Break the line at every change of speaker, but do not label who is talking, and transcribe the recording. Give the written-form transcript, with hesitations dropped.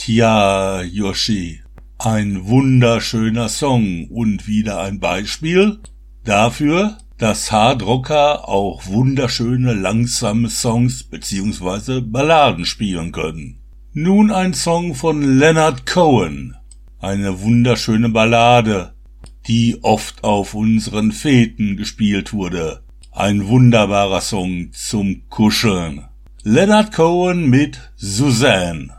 Tja, Yoshi, ein wunderschöner Song und wieder ein Beispiel dafür, dass Hardrocker auch wunderschöne langsame Songs bzw. Balladen spielen können. Nun ein Song von Leonard Cohen, eine wunderschöne Ballade, die oft auf unseren Feten gespielt wurde. Ein wunderbarer Song zum Kuscheln. Leonard Cohen mit Suzanne.